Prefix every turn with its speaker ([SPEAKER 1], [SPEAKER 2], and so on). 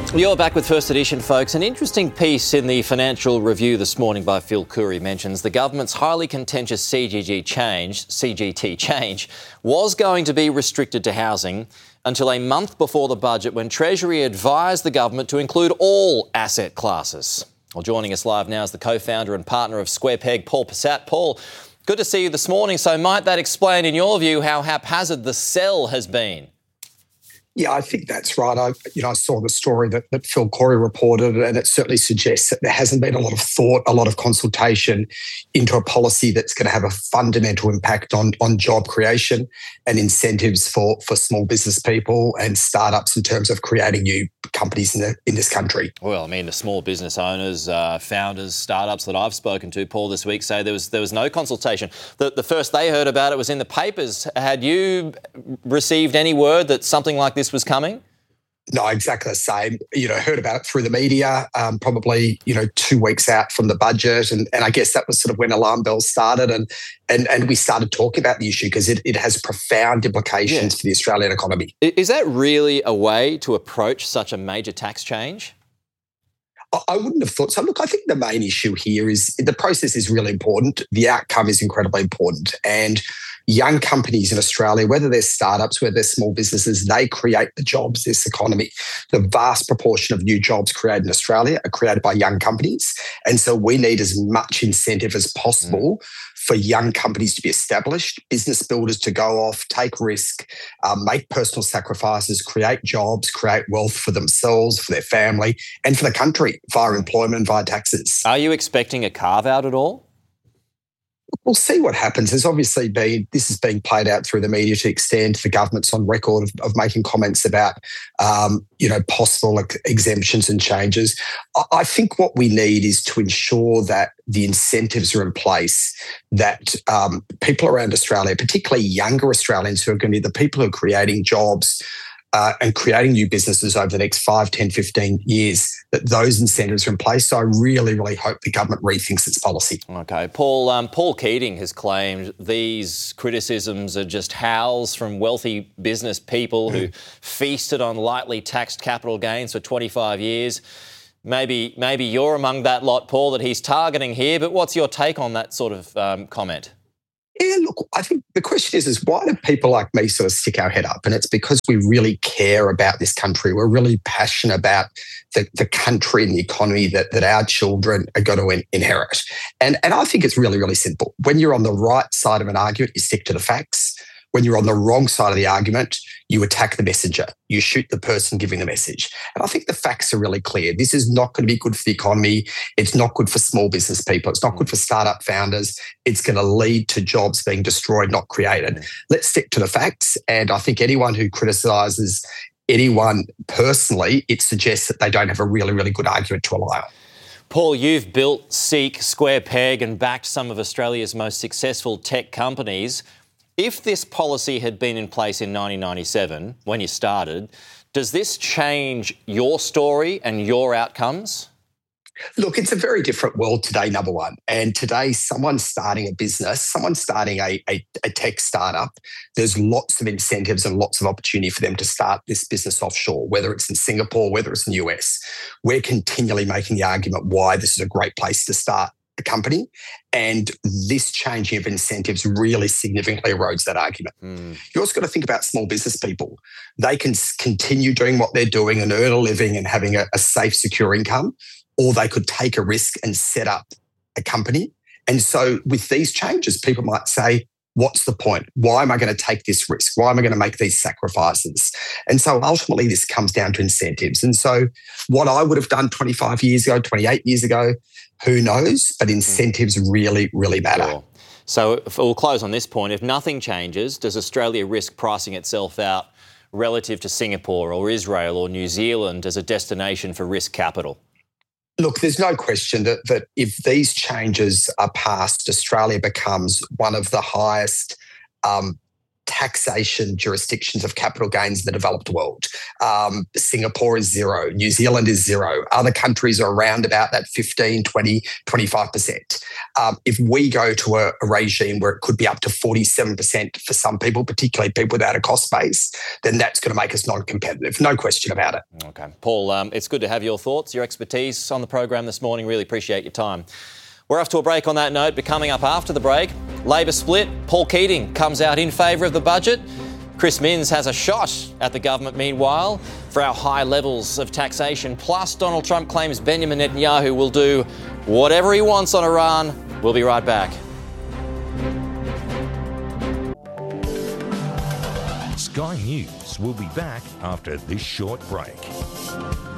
[SPEAKER 1] You're back with First Edition, folks. An interesting piece in the Financial Review this morning by Phil Curry mentions the government's highly contentious CGT change was going to be restricted to housing until a month before the budget, when Treasury advised the government to include all asset classes. Well, joining us live now is the co-founder and partner of Square Peg, Paul Passat. Paul, good to see you this morning. So might that explain, in your view, how haphazard the sell has been?
[SPEAKER 2] Yeah, I think that's right. I saw the story that Phil Corey reported, and it certainly suggests that there hasn't been a lot of thought, a lot of consultation into a policy that's going to have a fundamental impact on job creation and incentives for small business people and startups in terms of creating new companies in this country.
[SPEAKER 1] Well, I mean, the small business owners, founders, startups that I've spoken to, Paul, this week say there was no consultation. The first they heard about it was in the papers. Had you received any word that something like this was coming?
[SPEAKER 2] No, exactly the same. Heard about it through the media, probably 2 weeks out from the budget, and I guess that was sort of when alarm bells started, and we started talking about the issue because it has profound implications for the Australian economy.
[SPEAKER 1] Is that really a way to approach such a major tax change?
[SPEAKER 2] I wouldn't have thought so. Look, I think the main issue here is the process is really important. The outcome is incredibly important. And young companies in Australia, whether they're startups, whether they're small businesses, they create the jobs, this economy. The vast proportion of new jobs created in Australia are created by young companies. And so we need as much incentive as possible for young companies to be established, business builders to go off, take risk, make personal sacrifices, create jobs, create wealth for themselves, for their family, and for the country via employment, via taxes.
[SPEAKER 1] Are you expecting a carve-out at all?
[SPEAKER 2] We'll see what happens. There's obviously this is being played out through the media to extend. The government's on record of making comments about, possible exemptions and changes. I think what we need is to ensure that the incentives are in place, that people around Australia, particularly younger Australians who are going to be the people who are creating jobs and creating new businesses over the next 5, 10, 15 years, that those incentives are in place. So I really, really hope the government rethinks its policy.
[SPEAKER 1] Okay. Paul Keating has claimed these criticisms are just howls from wealthy business people who feasted on lightly taxed capital gains for 25 years. Maybe you're among that lot, Paul, that he's targeting here, but what's your take on that sort of comment?
[SPEAKER 2] Yeah, look, I think the question is why do people like me sort of stick our head up? And it's because we really care about this country. We're really passionate about the country and the economy that our children are going to inherit. And I think it's really, really simple. When you're on the right side of an argument, you stick to the facts. When you're on the wrong side of the argument, you attack the messenger. You shoot the person giving the message. And I think the facts are really clear. This is not going to be good for the economy. It's not good for small business people. It's not good for startup founders. It's going to lead to jobs being destroyed, not created. Let's stick to the facts. And I think anyone who criticises anyone personally, it suggests that they don't have a really, really good argument to rely on.
[SPEAKER 1] Paul, you've built Seek, Square Peg and backed some of Australia's most successful tech companies. If this policy had been in place in 1997, when you started, does this change your story and your outcomes?
[SPEAKER 2] Look, it's a very different world today, number one. And today, someone starting a business, someone starting a tech startup, there's lots of incentives and lots of opportunity for them to start this business offshore, whether it's in Singapore, whether it's in the US. We're continually making the argument why this is a great place to start a company, and this changing of incentives really significantly erodes that argument. You also got to think about small business people. They can continue doing what they're doing and earn a living and having a safe, secure income, or they could take a risk and set up a company. And so with these changes, people might say, what's the point? Why am I going to take this risk? Why am I going to make these sacrifices? And so ultimately this comes down to incentives. And so what I would have done 25 years ago, 28 years ago, who knows? But incentives really, really matter.
[SPEAKER 1] Sure. So we'll close on this point. If nothing changes, does Australia risk pricing itself out relative to Singapore or Israel or New Zealand as a destination for risk capital?
[SPEAKER 2] Look, there's no question that if these changes are passed, Australia becomes one of the highest taxation jurisdictions of capital gains in the developed world. Singapore is 0. New Zealand is 0. Other countries are around about that 15, 20, 25%. If we go to a regime where it could be up to 47% for some people, particularly people without a cost base, then that's going to make us non-competitive. No question about it.
[SPEAKER 1] Okay. Paul, it's good to have your thoughts, your expertise on the program this morning. Really appreciate your time. We're off to a break on that note, but coming up after the break, Labor split. Paul Keating comes out in favour of the budget. Chris Minns has a shot at the government meanwhile for our high levels of taxation. Plus, Donald Trump claims Benjamin Netanyahu will do whatever he wants on Iran. We'll be right back.
[SPEAKER 3] Sky News will be back after this short break.